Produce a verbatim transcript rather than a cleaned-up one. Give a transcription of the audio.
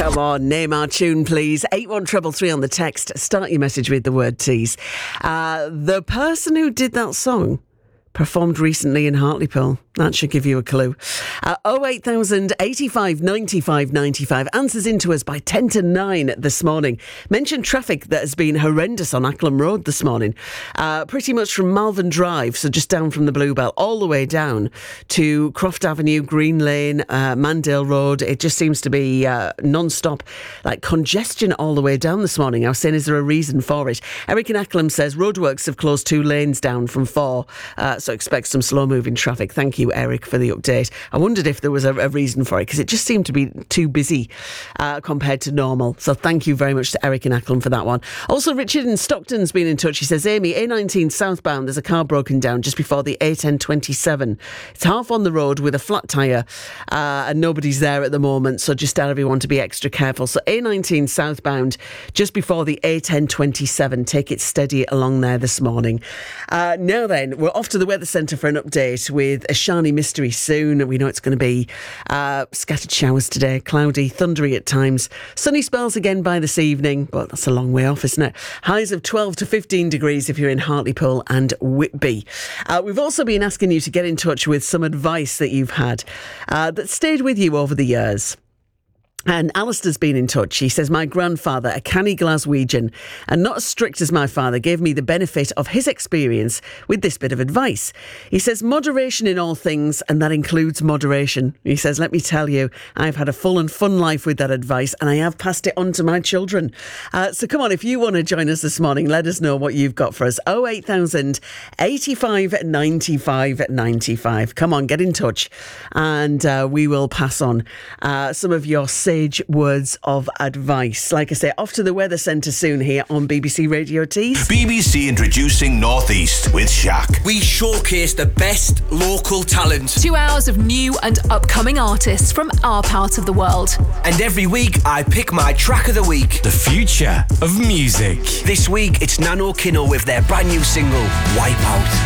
Come on, name our tune, please. eight one three three on the text. Start your message with the word tease. Uh, the person who did that song performed recently in Hartlepool. That should give you a clue. Uh, oh eight thousand eighty-five ninety-five ninety-five answers into us by ten to nine this morning. Mentioned traffic that has been horrendous on Acklam Road this morning. Uh, pretty much from Malvern Drive, so just down from the Bluebell, all the way down to Croft Avenue, Green Lane, uh, Mandale Road. It just seems to be uh, non-stop, like congestion all the way down this morning. I was saying, is there a reason for it? Eric in Acklam says roadworks have closed two lanes down from four, uh, so expect some slow-moving traffic. Thank you, Eric, for the update. I wondered if there was a, a reason for it, because it just seemed to be too busy uh, compared to normal. So thank you very much to Eric in Acklam for that one. Also, Richard in Stockton's been in touch. He says, Amy, A nineteen southbound, there's a car broken down just before the A ten twenty-seven. It's half on the road with a flat tyre uh, and nobody's there at the moment, so just tell everyone to be extra careful. So A nineteen southbound just before the A ten twenty-seven. Take it steady along there this morning. Uh, now then, we're off to the Weather Centre for an update with a Shani mystery soon. We know it's going to be uh, scattered showers today, cloudy, thundery at times, sunny spells again by this evening, but that's a long way off, isn't it? Highs of twelve to fifteen degrees if you're in Hartlepool and Whitby. Uh, we've also been asking you to get in touch with some advice that you've had uh, that stayed with you over the years. And Alistair's been in touch. He says, my grandfather, a canny Glaswegian, and not as strict as my father, gave me the benefit of his experience with this bit of advice. He says, moderation in all things, and that includes moderation. He says, let me tell you, I've had a full and fun life with that advice, and I have passed it on to my children. Uh, so come on, if you want to join us this morning, let us know what you've got for us. oh eight thousand eighty-five ninety-five ninety-five. Come on, get in touch, and uh, we will pass on uh, some of your sage words of advice. Like I say, off to the Weather Centre soon here on B B C Radio Tees. B B C introducing Northeast with Shaq. We showcase the best local talent. Two hours of new and upcoming artists from our part of the world. And every week I pick my track of the week. The future of music. This week it's Nano Kino with their brand new single, Wipeout.